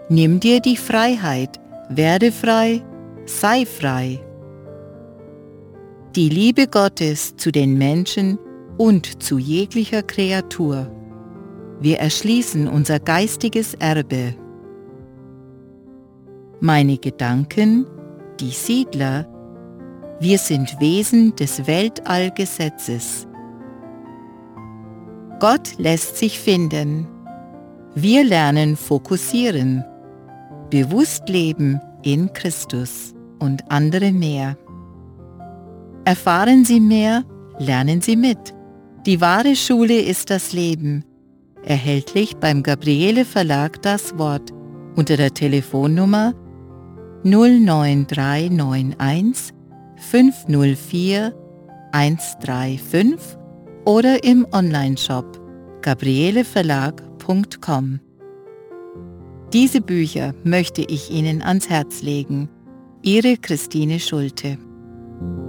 Nimm dir die Freiheit, werde frei, sei frei. Die Liebe Gottes zu den Menschen und zu jeglicher Kreatur. Wir erschließen unser geistiges Erbe. Meine Gedanken, die Siedler, wir sind Wesen des Weltallgesetzes. Gott lässt sich finden. Wir lernen fokussieren, bewusst leben in Christus und andere mehr. Erfahren Sie mehr, lernen Sie mit. Die wahre Schule ist das Leben. Erhältlich beim Gabriele Verlag Das Wort unter der Telefonnummer 09391 504 135 oder im Onlineshop gabrieleverlag.com. Diese Bücher möchte ich Ihnen ans Herz legen. Ihre Christine Schulte.